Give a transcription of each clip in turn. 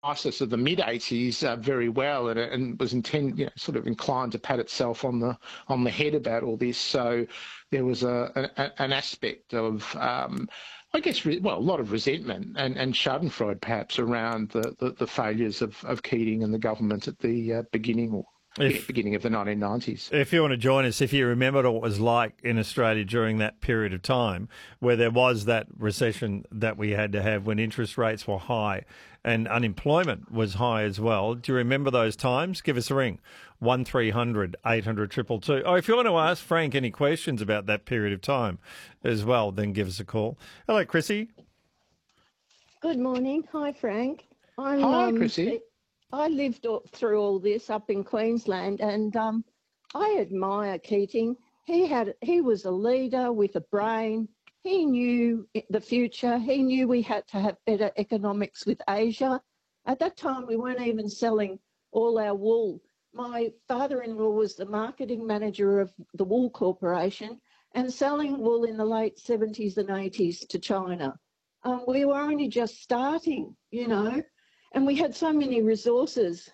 crisis of the mid-80s very well, and was sort of inclined to pat itself on the head about all this. So there was an aspect of, I guess, a lot of resentment and Schadenfreude perhaps around the failures of Keating and the government at the beginning of the 1990s. If you want to join us, if you remember what it was like in Australia during that period of time where there was that recession that we had to have when interest rates were high and unemployment was high as well. Do you remember those times? Give us a ring, 1300 800 222. Oh, if you want to ask Frank any questions about that period of time as well, then give us a call. Hello, Chrissy. Good morning. Hi, Frank. Hi, Chrissy. I lived through all this up in Queensland, and I admire Keating. He was a leader with a brain. He knew the future. He knew we had to have better economics with Asia. At that time, we weren't even selling all our wool. My father-in-law was the marketing manager of the Wool Corporation and selling wool in the late 70s and 80s to China. We were only just starting, and we had so many resources.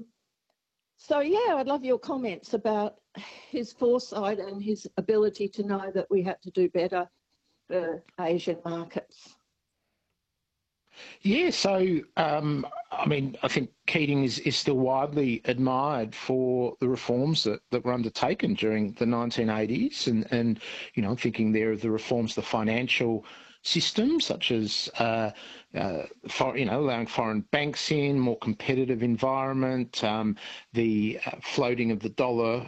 I'd love your comments about his foresight and his ability to know that we had to do better for Asian markets. Yeah, so I think Keating is still widely admired for the reforms that were undertaken during the 1980s, and I'm thinking there of the reforms, the financial system, such as allowing foreign banks in, more competitive environment, the floating of the dollar.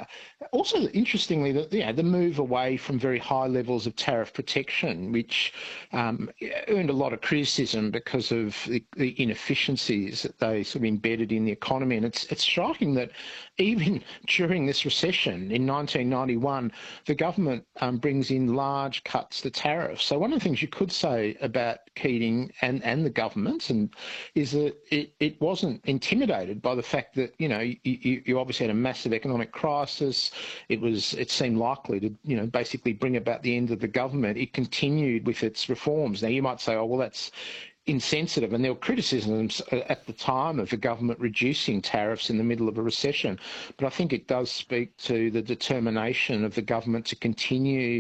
Also, interestingly, the move away from very high levels of tariff protection, which earned a lot of criticism because of the inefficiencies that they sort of embedded in the economy. And it's striking that even during this recession in 1991, the government brings in large cuts to tariffs. So one of the things you could say about Keating and the government is that it wasn't intimidated by the fact that you obviously had a massive economic crisis. It seemed likely to basically bring about the end of the government. It continued with its reforms. Now you might say, oh well, that's insensitive, and there were criticisms at the time of the government reducing tariffs in the middle of a recession, but I think it does speak to the determination of the government to continue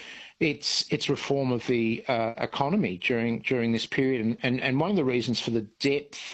its reform of the economy during this period, and one of the reasons for the depth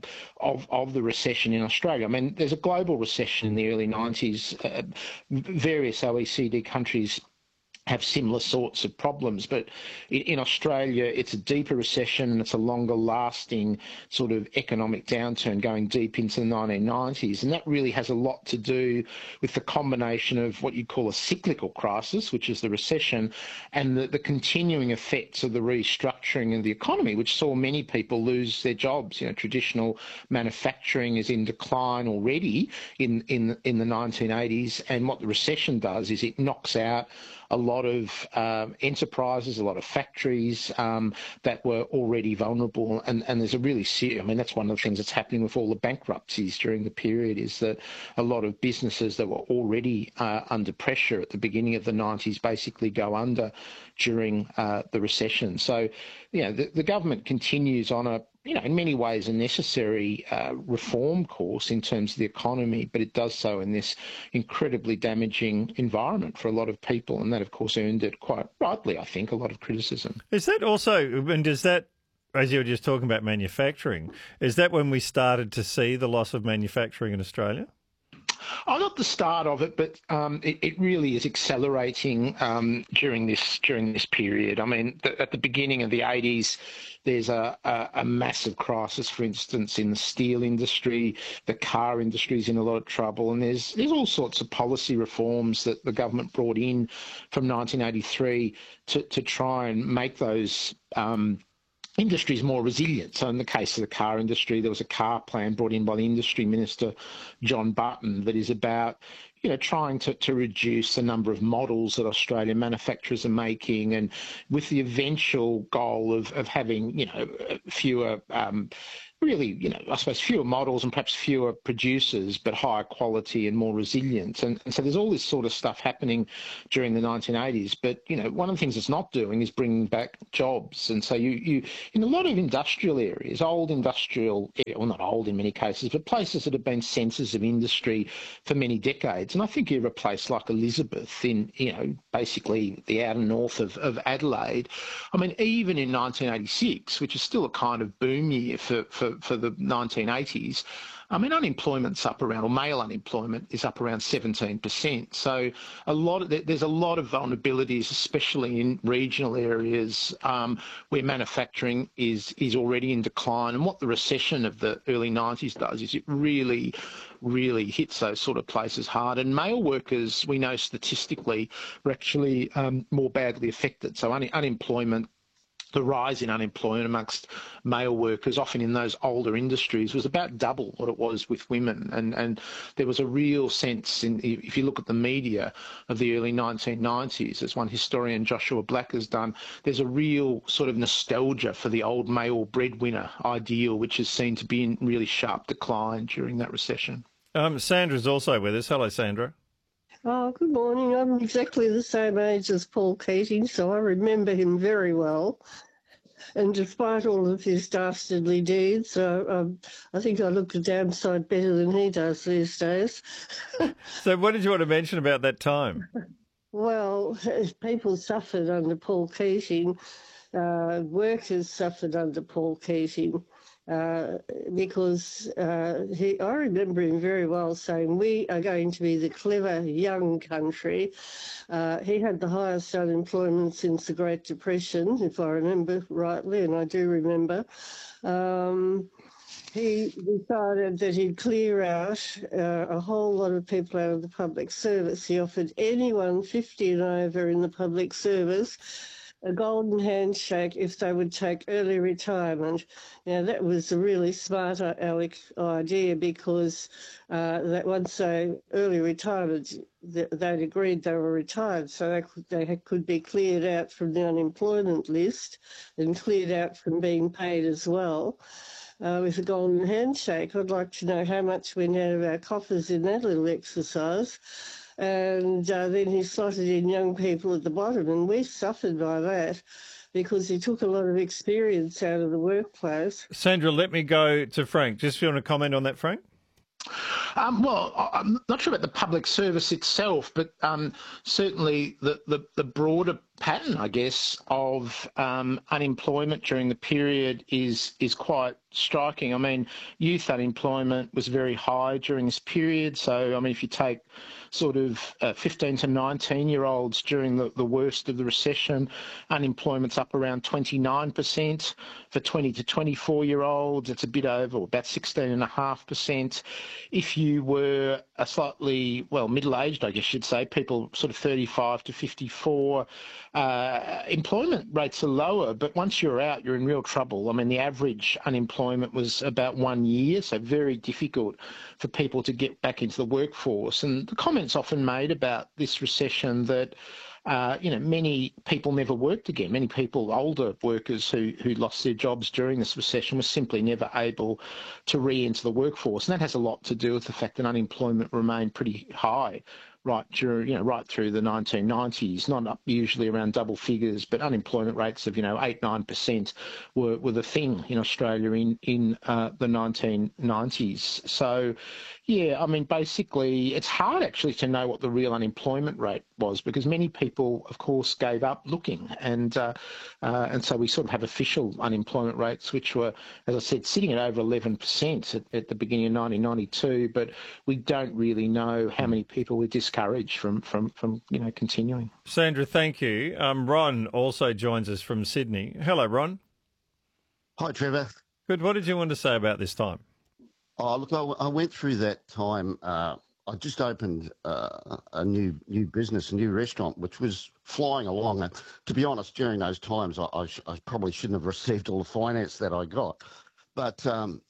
of the recession in Australia. I mean, there's a global recession in the early 90s. Various OECD countries have similar sorts of problems, but in Australia it's a deeper recession and it's a longer lasting sort of economic downturn going deep into the 1990s, and that really has a lot to do with the combination of what you call a cyclical crisis, which is the recession, and the continuing effects of the restructuring of the economy, which saw many people lose their jobs. Traditional manufacturing is in decline already in the 1980s, and what the recession does is it knocks out a lot of enterprises, a lot of factories that were already vulnerable. And there's a really serious, that's one of the things that's happening with all the bankruptcies during the period, is that a lot of businesses that were already under pressure at the beginning of the 90s basically go under during the recession. So, the government continues on a, in many ways a necessary reform course in terms of the economy, but it does so in this incredibly damaging environment for a lot of people. And that, of course, earned it quite rightly, I think, a lot of criticism. Is that also, and does that, as you were just talking about manufacturing, is that when we started to see the loss of manufacturing in Australia? Oh, not the start of it, but it really is accelerating during this period. I mean, at the beginning of the 80s, there's a massive crisis, for instance, in the steel industry. The car industry is in a lot of trouble, and there's all sorts of policy reforms that the government brought in from 1983 to try and make those industries more resilient. So in the case of the car industry, there was a car plan brought in by the Industry Minister, John Button, that is about trying to reduce the number of models that Australian manufacturers are making, and with the eventual goal of having, fewer really, I suppose fewer models and perhaps fewer producers, but higher quality and more resilient. And so there's all this sort of stuff happening during the 1980s. But, one of the things it's not doing is bringing back jobs. And so you in a lot of industrial areas, old industrial, well, not old in many cases, but places that have been centres of industry for many decades. And I think you have a place like Elizabeth in, basically the outer north of Adelaide. I mean, even in 1986, which is still a kind of boom year for the 1980s, I mean, unemployment's up around, or male unemployment is up around 17%. So there's a lot of vulnerabilities, especially in regional areas where manufacturing is already in decline. And what the recession of the early 90s does is it really hits those sort of places hard. And male workers, we know statistically, are actually more badly affected. So unemployment, the rise in unemployment amongst male workers, often in those older industries, was about double what it was with women. And there was a real sense, if you look at the media of the early 1990s, as one historian, Joshua Black, has done, there's a real sort of nostalgia for the old male breadwinner ideal, which is seen to be in really sharp decline during that recession. Sandra's also with us. Hello, Sandra. Oh, good morning. I'm exactly the same age as Paul Keating, so I remember him very well. And despite all of his dastardly deeds, I think I look the downside better than he does these days. So what did you want to mention about that time? Well, people suffered under Paul Keating. Workers suffered under Paul Keating. Because I remember him very well saying, we are going to be the clever young country. He had the highest unemployment since the Great Depression, if I remember rightly, and I do remember. He decided that he'd clear out a whole lot of people out of the public service. He offered anyone 50 and over in the public service a golden handshake if they would take early retirement. Now, that was a really smart aleck idea, because that once they early retirement, they'd agreed they were retired, so they could be cleared out from the unemployment list and cleared out from being paid as well. With a golden handshake. I'd like to know how much went out of our coffers in that little exercise. And then he slotted in young people at the bottom, and we suffered by that because he took a lot of experience out of the workplace. Sandra, let me go to Frank. Just if you want to comment on that, Frank? Well, I'm not sure about the public service itself, but certainly the broader pattern, I guess, of unemployment during the period is quite striking. I mean, youth unemployment was very high during this period. So, I mean, if you take sort of 15 to 19-year-olds during the worst of the recession, unemployment's up around 29%. For 20 to 24-year-olds, it's a bit over, about 16.5%. If you were a slightly, middle-aged, I guess you'd say, people sort of 35 to 54, employment rates are lower, but once you're out, you're in real trouble. I mean, the average unemployment was about 1 year, so very difficult for people to get back into the workforce. And the comments often made about this recession that many people never worked again. Many people, older workers who lost their jobs during this recession, were simply never able to re-enter the workforce. And that has a lot to do with the fact that unemployment remained pretty high right through the 1990s, not up usually around double figures, but unemployment rates of 8-9% were the thing in Australia in the 1990s. So, yeah, I mean, basically, it's hard actually to know what the real unemployment rate was, because many people, of course, gave up looking, and so we sort of have official unemployment rates which were, as I said, sitting at over 11% at the beginning of 1992, but we don't really know how many people were discouraged from continuing. Sandra, thank you. Ron also joins us from Sydney. Hello, Ron. Hi, Trevor. Good. What did you want to say about this time? Oh, look, I went through that time. I just opened a new business, a new restaurant, which was flying along. And to be honest, during those times, I probably shouldn't have received all the finance that I got. But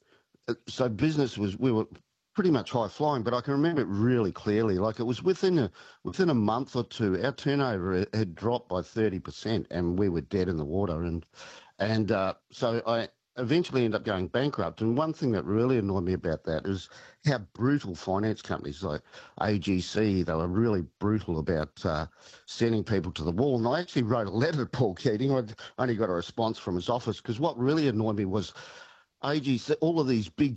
so business we were pretty much high flying, but I can remember it really clearly. Like, it was within a month or two, our turnover had dropped by 30%, and we were dead in the water. And so eventually end up going bankrupt. And one thing that really annoyed me about that is how brutal finance companies like AGC, they were really brutal about sending people to the wall. And I actually wrote a letter to Paul Keating. I only got a response from his office because what really annoyed me was AGC, all of these big